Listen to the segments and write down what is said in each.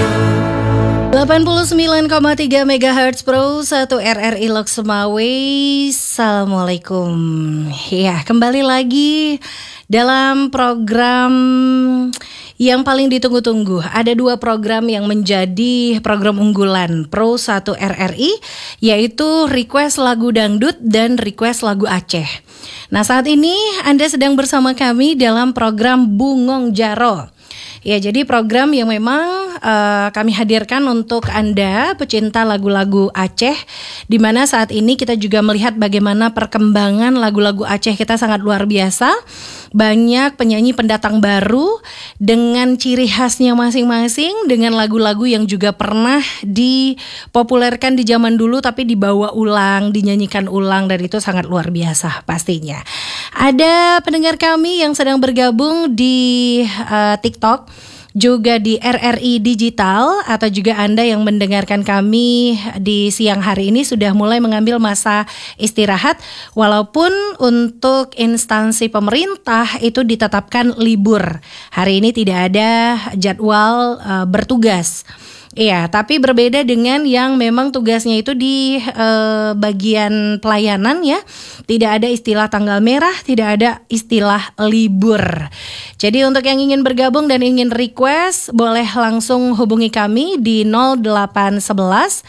89,3 MHz Pro 1 RRI Loks Sumawe. Assalamualaikum. Ya, kembali lagi dalam program yang paling ditunggu-tunggu. Ada dua program yang menjadi program unggulan Pro 1 RRI, yaitu request lagu dangdut dan request lagu Aceh. Nah, saat ini Anda sedang bersama kami dalam program Bungong Jaro. Ya, jadi program yang memang kami hadirkan untuk Anda pecinta lagu-lagu Aceh, di mana saat ini kita juga melihat bagaimana perkembangan lagu-lagu Aceh kita sangat luar biasa. Banyak penyanyi pendatang baru dengan ciri khasnya masing-masing, dengan lagu-lagu yang juga pernah dipopulerkan di zaman dulu tapi dibawa ulang, dinyanyikan ulang, dan itu sangat luar biasa pastinya. Ada pendengar kami yang sedang bergabung di TikTok, juga di RRI Digital, atau juga Anda yang mendengarkan kami di siang hari ini sudah mulai mengambil masa istirahat, walaupun untuk instansi pemerintah itu ditetapkan libur. Hari ini tidak ada jadwal bertugas. Iya, tapi berbeda dengan yang memang tugasnya itu di bagian pelayanan ya. Tidak ada istilah tanggal merah, tidak ada istilah libur. Jadi untuk yang ingin bergabung dan ingin request, boleh langsung hubungi kami di 0811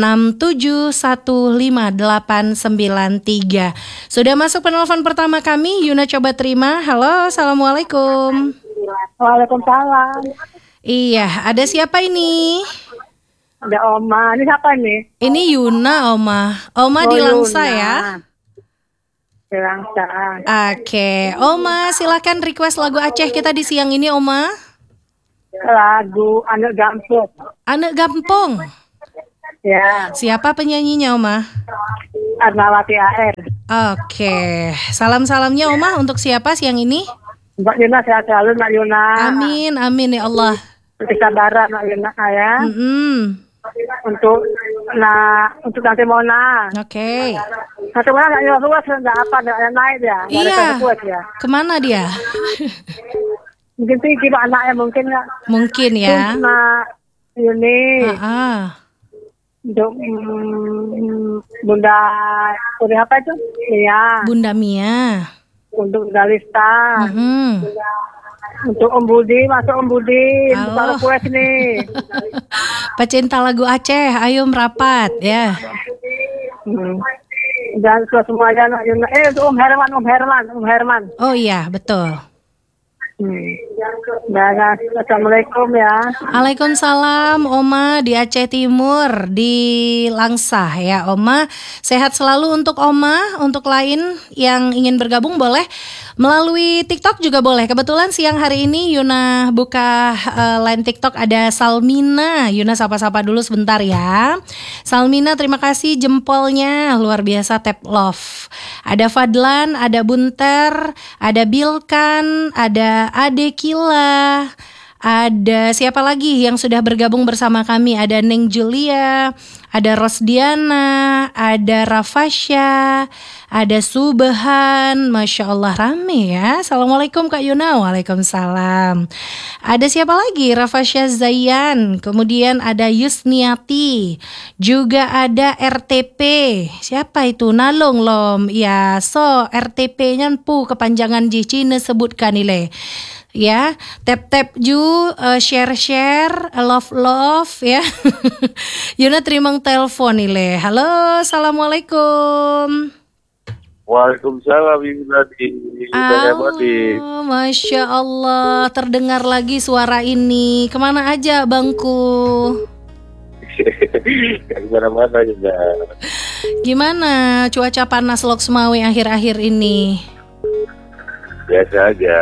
6715893. Sudah masuk penelpon pertama kami, Yuna coba terima. Halo, Assalamualaikum. Waalaikumsalam. Iya, ada siapa ini? Ada Oma. Ini siapa nih? Ini Yuna, Oma. Oma di Langsa ya? Di Langsa. Oke, Oma silakan request lagu Aceh kita di siang ini, Oma. Lagu Anak Gampung. Anak Gampung. Ya. Siapa penyanyinya, Oma? Arnawati AR. Oke, salam-salamnya Oma untuk siapa siang ini? Mbak Yuna sehat selalu, Mbak Yuna. Amin, amin ya Allah. Kesabaran Mbak Yuna ya. Untuk nanti Mona. Oke. Nanti Mona nggak luas, nggak apa, nggak naik ya. Iya. Ya. Kemana dia? Mungkin tinggi Pak anaknya mungkin nggak. Mungkin ya. Nah, Yuni. Untuk Bunda apa itu? Iya. Bunda Mia. Untuk Dalista, untuk Om Budi, masuk Om Budi, untuk kues nih. Pecinta lagu Aceh, ayo merapat ya. Dan semuanya, untuk Om Herman. Oh iya, betul. Assalamualaikum ya. Waalaikumsalam, Oma di Aceh Timur, di Langsa ya, Oma. Sehat selalu untuk Oma. Untuk lain yang ingin bergabung boleh melalui TikTok juga boleh. Kebetulan siang hari ini Yuna buka line TikTok, ada Salmina. Yuna sapa-sapa dulu sebentar ya. Salmina, terima kasih jempolnya, luar biasa, tap love. Ada Fadlan, ada Bunter, ada Bilkan, ada Ade Kila, ada siapa lagi yang sudah bergabung bersama kami? Ada Neng Julia, ada Rosdiana, ada Rafasya, ada Subhan. Masya Allah rame ya. Assalamualaikum Kak Yuna. Waalaikumsalam. Ada siapa lagi? Rafasya Zayan. Kemudian ada Yusniati. Juga ada RTP. Siapa itu? Nalong lom. Ya, so RTP-nya pu kepanjangan di Cina sebutkan nilai. Ya, tap ju, share, love ya. Yuna terima telepon nih le. Halo, assalamualaikum. Waalaikumsalam Yuna di. Masya Allah, terdengar lagi suara ini. Kemana aja bangku? Kemana-mana juga. Gimana cuaca panas Loks Sumawe akhir-akhir ini? Biasa aja.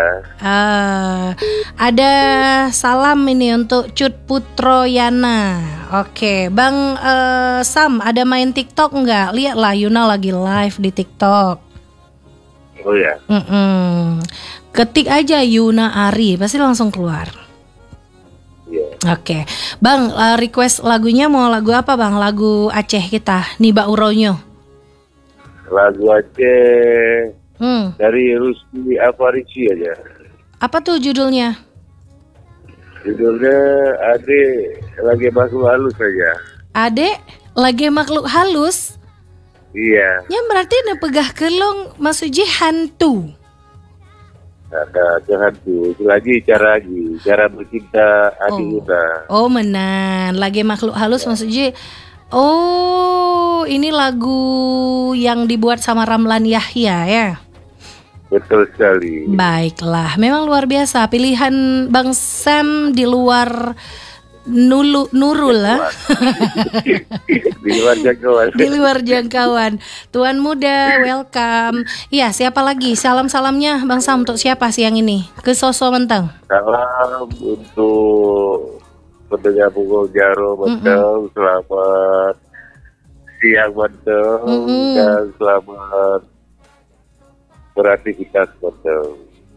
Ada salam ini untuk Cut Putroyana. Oke, Bang Sam, ada main TikTok nggak? Lihatlah Yuna lagi live di TikTok. Oh ya. Ketik aja Yuna Ari, pasti langsung keluar. Iya. Oke, Bang, request lagunya mau lagu apa Bang? Lagu Aceh kita, Niba Uronyo. Lagu Aceh. Dari Rusdi Afarici aja. Apa tuh judulnya? Judulnya Adik Lagi Makhluk Halus saja. Adek lagi makhluk halus. Iya. Yang berarti nak pegah kelong maksudnya hantu. Ada kehantu. Itu lagi cara bercinta adik kita. Oh menan. Lagi makhluk halus maksudnya. Oh ini lagu yang dibuat sama Ramlan Yahya ya. Betul sekali. Baiklah, memang luar biasa pilihan Bang Sam di luar Nurul lah. Di luar jangkauan. Di luar jangkauan. Tuan muda, welcome. Iya, siapa lagi? Salam-salamnya Bang Sam untuk siapa sih yang ini? Ke Soso Menteng. Salam untuk pendengar Pukul Jaro Menteng. Selamat siang Menteng. Dan selamat beraktivitas Menteng.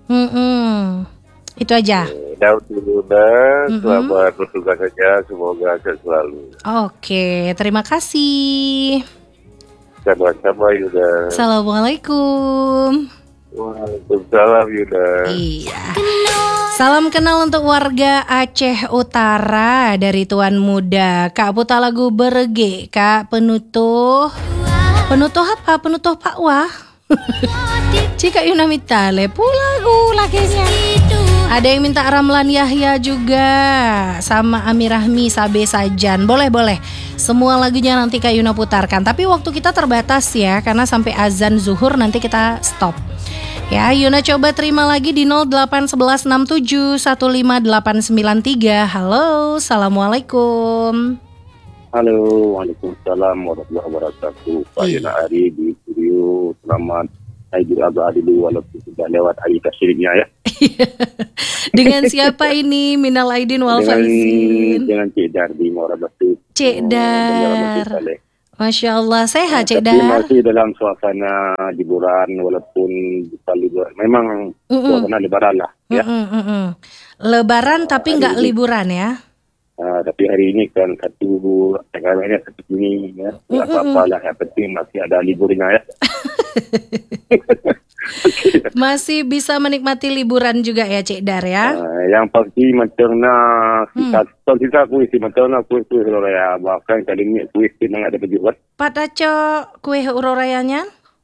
Itu aja. Daud Luna, selamat bertugas saja. Semoga sehat selalu. Oke, terima kasih. Sama-sama Yuda. Assalamualaikum. Waalaikumsalam Yuda. Iya. Salam kenal untuk warga Aceh Utara dari Tuan Muda. Kak putar lagu Berge, Kak penutuh. Penutuh apa? Penutuh Pak Wah. Cika Yuna Mitale pula lakinya. Ada yang minta Ramlan Yahya juga sama Amirahmi Sabe Sajan. Boleh. Semua lagunya nanti Kak Yuna putarkan. Tapi waktu kita terbatas ya, karena sampai azan zuhur nanti kita stop. Ya, Yuna coba terima lagi di 081615893. Halo, assalamualaikum. Halo, waalaikumsalam warahmatullahi wabarakatuh. Pak Yuna Ari di studio. Selamat Idul Adha dulu walaupun sudah lewat hari tasyriqnya ya. Dengan siapa ini? Minal aidin wal faizin. Dengan Cik Dar di Muara Batu. Cik Dar. Masya Allah, sehat Cik Dar. Tapi masih dalam suasana liburan walaupun bukan liburan. Memang suasana lebaran lah ya. Lebaran tapi nggak liburan ya. Tapi hari ini kan satu negaranya seperti ini ya. Apa-apalah yang penting masih ada liburnya ya. Masih bisa menikmati liburan juga ya Cik Dar ya. Yang pasti macam kita kuih si macam kuih raya bahkan kali ni kuih tidak ada berjual. Pada cok kuih urorayanya?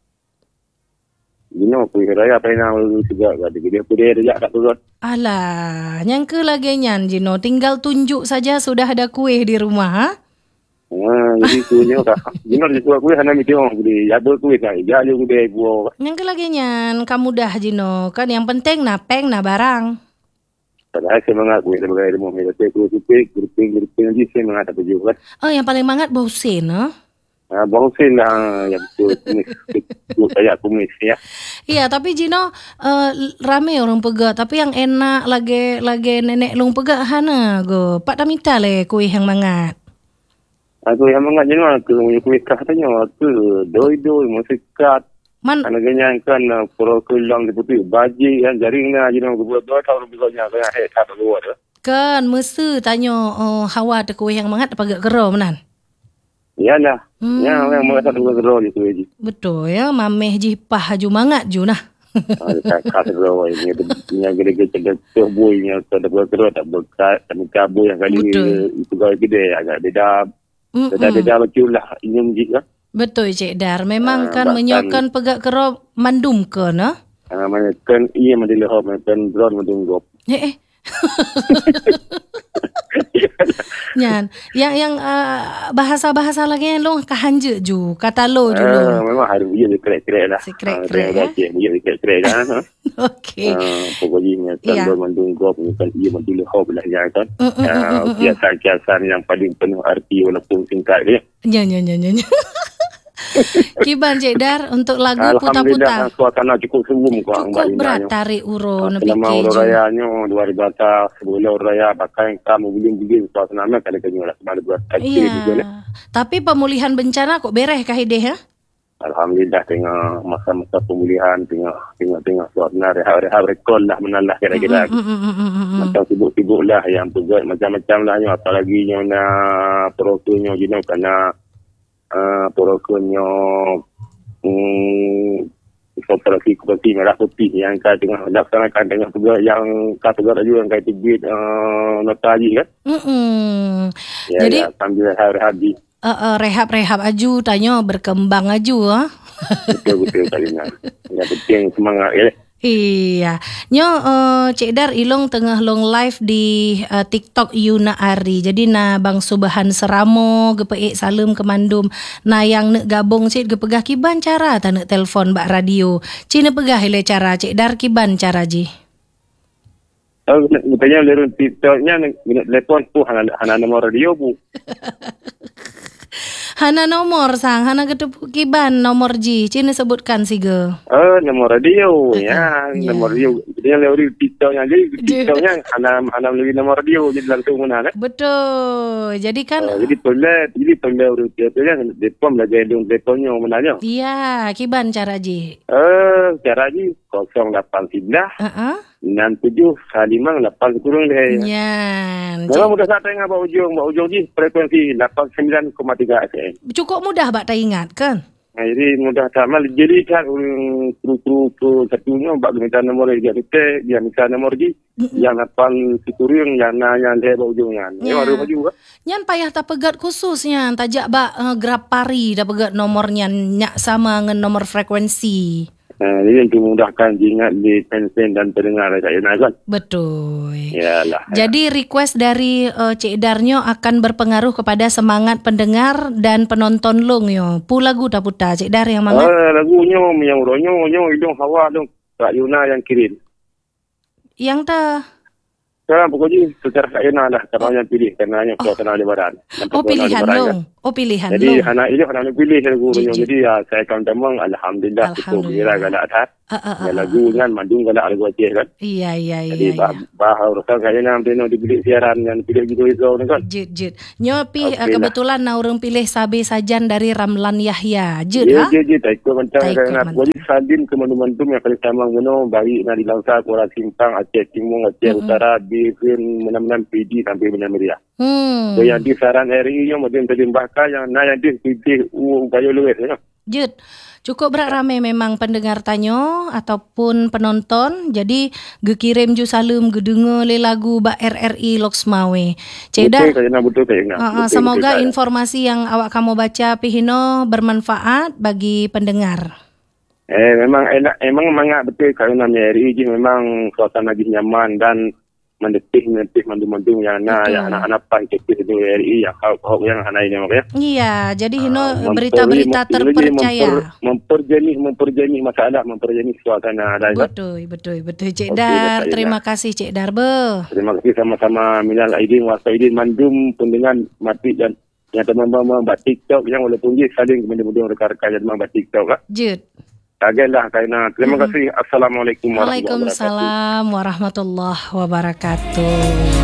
Gino kuih raya apa yang juga dia rejak kat turut. Alah, nyangka lagi nyan Jino, tinggal tunjuk saja sudah ada kuih di rumah ha? Jadi kuihnya dah. Gino dia kuih hanya mitong beli. Ya kuih dah. Ya je kuih buah. Nyangka lagi nyan, kamu dah Jino. Kan yang penting napeng na barang. Padahal semangat kuih sebagai ilmu mereka kuih gruping nanti semangat apa juga. Oh, yang paling mangat bau sen ha? Bausin lah yang kumis kayak kumis ya. Iya, tapi Jino rame orang pegak. Tapi yang enak lagi nenek long pegak hana go. Pak Damita le kuih yang mangat. Aku yang mangat Jino aku kuih katanya aku doi musikat. Man anaknya kan pro kelang diputi baji yang jaringnya Jino buat 2 tahun bisanya kayak tak keluar. Kan mesti tanya hawa te kuih yang mangat pegak kero menan. Iyalah. Ya, yang merasa dua gerol itu aja. Betul ya, mameh jipah haju mangat ju nah. Kakak gerol ini yang gede-gede cedek boynya ada dua gerol tak berkat kami kabur yang kali itu kali gede agak beda. Beda betul lah ini mujik lah. Betul Cik Dar, memang kan menyokan pegak kero mandum ke nah. Kan iya mendilah kan drone mendung. Nyan, yang bahasa-bahasa lagi yang lo kahanje ju, kata lo ju lo. Memang harus dia krek-krek lah. Krek-krek ya. Dia krek-krek lah. Okey. Pokoknya kan mendungkop kan ia mendilah hob lah ya kan. Kiasan-kiasan yang paling penuh arti walaupun singkat dia. Ya. Kiban Cik Dar untuk lagu putar-putar. Alhamdulillah suasana cukup serum kau. Cukup berat tarik uro nepi keju. Selama rayanya luar biasa. Sebelum raya pakai kamu belum suasana nak ada kenyala semana buat. Iya. Tapi pemulihan bencana kok bereh kah ide ya? Alhamdulillah tengah masa-masa pemulihan tengah suasana rehat rekod lah menalah kira-kira. Macam sibuk-sibuk lah yang pegat macam-macam lah apalagi yang nak prokunya Jino kerana porokonyo koperasi merah putih yang kau tengah laksanakan dengan pegawai yang kau pegawai juga yang kau tibit nota haji kan. Ya, jadi ya, sambil haji. Rehab aju tanya berkembang aju Betul Kak Yuna. Yang penting semangat ya. Iya, nyo Cik Dar ilong tengah long live di TikTok Yuna Ari. Jadi na Bang Subahan Seramo gepeik salem kemandum. Na yang nak gabung Cik gepegah kiban cara ta nak telefon bak radio. Cik nak pegah ile cara Cik Dar kiban cara ji. Tanya lerun TikToknya nak telefon tu hana nomor radio bu. Hana nomor sang, hana ketepuk kiban nomor ji. Cina sebutkan sige. Nomor radio ya, nomor radio. Dia lewat TikToknya jadi TikToknya hana lebih nomor radio jadi langsung mana. Betul. Jadi kan jadi perlu urut dia telefon belajar dengan telefonnya menanya. Iya, kiban cara ji. Cara ji 089 97 Salimang 8 kurung deh. Nyan. Memang mudah saya tengah Mbak Ujung ji frekuensi 89,3 FM. Cukup mudah Mbak tak ingat kan? Jadi mudah sama. Jadi kan kru satunya Mbak minta nomor dia minta nomor ji yang 8 kurung yang dia Mbak Ujungnya. Ini baru juga. Nyan payah tak pegat khususnya tajak Mbak grapari dah pegat nomornya nyak sama dengan nomor frekuensi. Ini untuk memudahkan jingat di pensen dan pendengar Kak Yuna kan? Betul. Yalah. Jadi request dari Cik Darnyo akan berpengaruh kepada semangat pendengar dan penonton long yo. Pu lagu tak putar Cik Dar yang mana? Lagunya yang ronyo hidung hawa dong. Kak Yuna yang kirim. Yang dah. Sekarang pokoknya secara Kak Yuna lah karena yang pilih karena yang suasana Lebaran. Pilihan long. Pilihan jadi, long. Jadi hana pilih lagu ronyo. Jadi ya saya akan demang alhamdulillah cukup kira kalau ada. Lagu kan mandung kalau lagu Aceh kan. Iya. Jadi bahar Kak Yuna ambil dibeli siaran yang pilih gitu kan. Jut. Nyopi kebetulan na orang pilih Sabe Sajan dari Ramlan Yahya. Jut ha? Jut. Taiko macam Kak Wajib Sadin ke mandu-mandu yang kali sama ngono bagi na dilangsa Kuala Simpang Aceh Timur Aceh Utara di menan-menan PD sampai Benar Meriah. So yang di saran RI yang mungkin terlimbahkan yang yang di PD upaya luwes ya. Jut. Cukup berat ramai memang pendengar tanyo ataupun penonton. Jadi gekirim ju salum gedengar le lagu ba RRI Loksmawe. Cik Dar. Betul. Semoga informasi yang awak kamu baca Pihino bermanfaat bagi pendengar. Memang enak, memang mangat betul kerana RRI memang suasana lagi nyaman dan mendetih mandu-mandu yang anak-anak pantai itu RI yang kau yang anak ini makanya. Iya, jadi hino berita-berita terpercaya. Memperjenis masalah, memperjenis suasana. Betul. Cik Dar, terima kasih Cik Dar Terima kasih sama-sama minal aidin wa faidin mandum pendengar mati dan yang teman-teman buat TikTok yang walaupun dia saling kemudian rekan-rekan yang buat TikTok lah. Jut. Kagetlah Kaina. Terima kasih. Assalamualaikum Waalaikumsalam warahmatullahi wabarakatuh.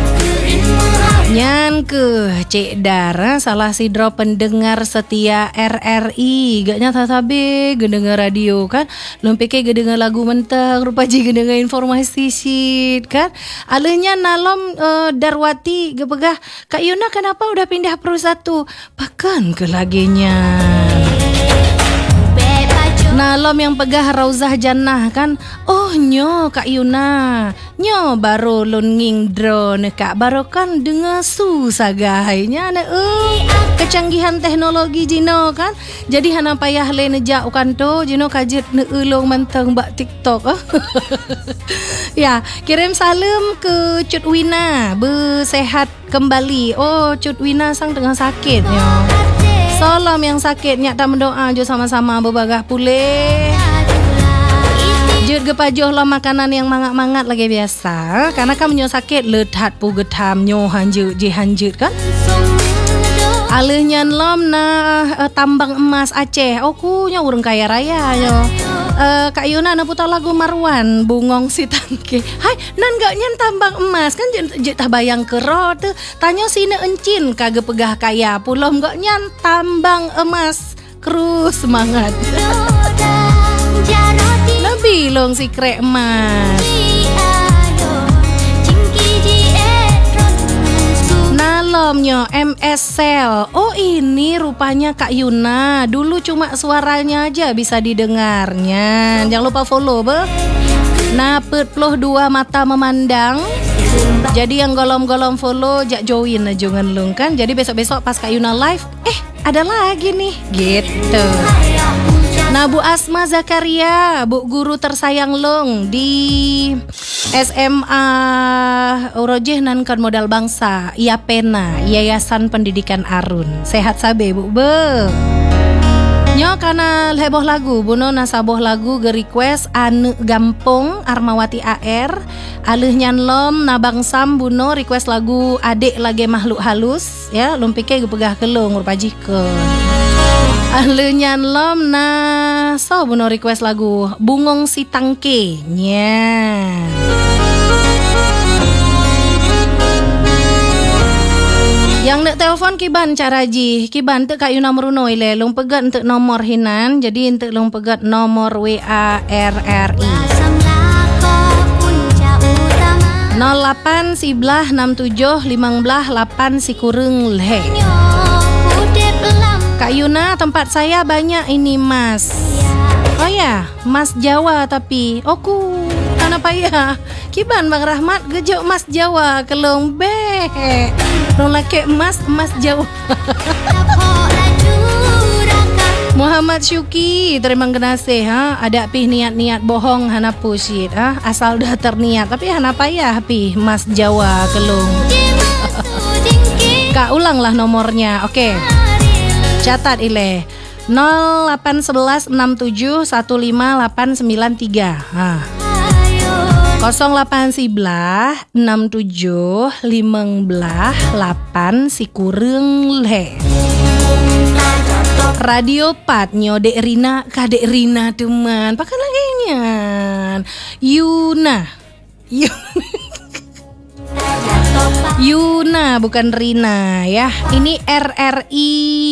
Nyan ke Cik Dar, salah sidro pendengar setia RRI. Gaknya tatabe gedengar radio kan. Lom pikir gedengar lagu mentang, rupa je gedengar informasi shit kan. Alahnya nalom Darwati gepegah, Kak Yuna kenapa udah pindah Pro 1? Pakan ke laginya. Nalom yang pegah Rauzah Jannah kan. Oh nyo Kak Yuna. Nyo baru lunging drone Kak. Baru kan dengar susah gahainya. Kecanggihan teknologi Jino kan. Jadi hana payah le nejak ukan tu. Jino kajet ne ulung manteng bak TikTok. Ya, kirim salam ke Cut Wina. Bersehat kembali. Oh Cut Wina sang tengah sakit nyo. Salam yang sakit nyak tak mendoa jo sama-sama berbagah pulih. Jut gepajoh lo makanan yang mangat-mangat lagi biasa. Karena kamu nyo sakit letat pu getam nyo hanjut kan. Alehnya lom na tambang emas Aceh. Aku nya urang kaya raya nyo. Kak Yuna na putar lagu Marwan Bungong si tangke. Hai nan gak nyan tambang emas kan je tak bayang kerot. Tanya sini encin kagak pegah kaya pulom gak nyan tambang emas. Terus semangat. Nabi long si krek emas. lomnya MS Cell. Oh ini rupanya Kak Yuna. Dulu cuma suaranya aja bisa didengarnya. Jangan lupa follow be. Nah 42 mata memandang. Jadi yang golom-golom follow jak join aja ngelung kan. Jadi besok-besok pas Kak Yuna live, ada lagi nih gitu. Nah Bu Asma Zakaria, Bu guru tersayang long di SMA Urojeh Nankan Modal Bangsa Yapena Yayasan Pendidikan Arun. Sehat sabe Bu be. Nyo karena heboh lagu buno nasaboh lagu ge request ane gampong Armawati AR alih nyanlom nabang sam buno request lagu adik lagi makhluk halus ya lumpike ge pegah kelung rupajikeun. Alih nyanlom na so buno request lagu Bungong Si Tangke nya. Yang nak telepon kiban caraji, kiban tu Kak Yuna meruno ile, long pegat untuk nomor hinan, jadi untuk long pegat nomor WA RRI. 08 11 67 15 8 Sikureng leh. Kak Yuna tempat saya banyak ini Mas. Oh ya, Mas Jawa tapi oku. Kenapa ya? Kiban Bang Rahmat gejok Mas Jawa kelong be. Nolake Mas Jawa. Muhammad Syuki, terima kasih ada pih niat-niat bohong hana pusit asal dah terniat tapi hana payah pih Mas Jawa kelung. Kak ulanglah nomornya. Oke. Catat ile 0811 67 15893. 0811 67 15 8 Sikureng leh. Radio Pat nyodek Rina kadek Rina teman. Pakai lagi nyan. Yuna bukan Rina ya. Ini RRI